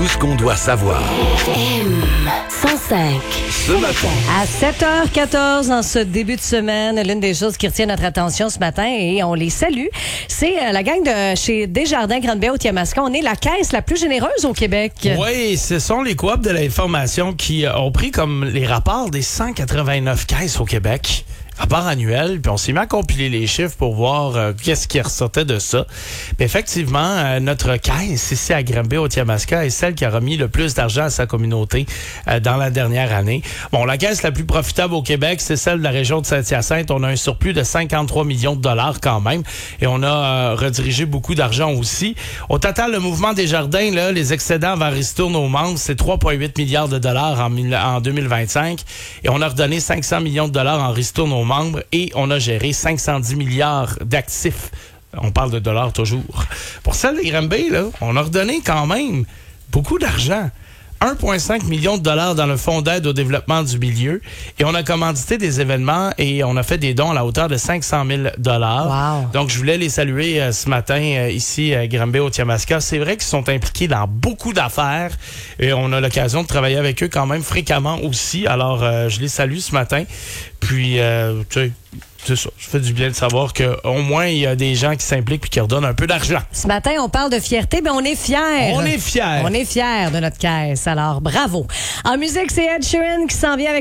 Tout ce qu'on doit savoir. M105. Ce matin. À 7h14, en ce début de semaine, l'une des choses qui retient notre attention ce matin, et on les salue, c'est la gang de chez Desjardins Grande-Baie au Tiamaska. On est la caisse la plus généreuse au Québec. Oui, ce sont les coops de l'information qui ont pris comme les rapports des 189 caisses au Québec. Rapport annuel, puis on s'est mis à compiler les chiffres pour voir qu'est-ce qui ressortait de ça. Puis effectivement, notre caisse ici à Grande-Baie au Tiamaska est celle qui a remis le plus d'argent à sa communauté dans la dernière année. Bon, la caisse la plus profitable au Québec, c'est celle de la région de Saint-Hyacinthe. On a un surplus de 53 millions de dollars quand même, et on a redirigé beaucoup d'argent aussi. Au total, le mouvement Desjardins, là, les excédents vers ristourne aux membres, c'est 3,8 milliards de dollars en 2025, et on a redonné 500 millions de dollars en ristourne aux membres, et on a géré 510 milliards d'actifs. On parle de dollars toujours. Pour celle de Grande-Baie, là, on a redonné quand même beaucoup d'argent. 1,5 million de dollars dans le fonds d'aide au développement du milieu. Et on a commandité des événements et on a fait des dons à la hauteur de 500 000 dollars. Wow. Donc, je voulais les saluer ce matin ici à Grande-Baie au Tiamaska. C'est vrai qu'ils sont impliqués dans beaucoup d'affaires et on a l'occasion de travailler avec eux quand même fréquemment aussi. Alors, je les salue ce matin. Puis, tu sais, c'est ça. Ça fait du bien de savoir qu'au moins, il y a des gens qui s'impliquent et qui redonnent un peu d'argent. Ce matin, on parle de fierté, mais on est fiers. On est fiers. On est fiers de notre caisse. Alors, bravo. En musique, c'est Ed Sheeran qui s'en vient avec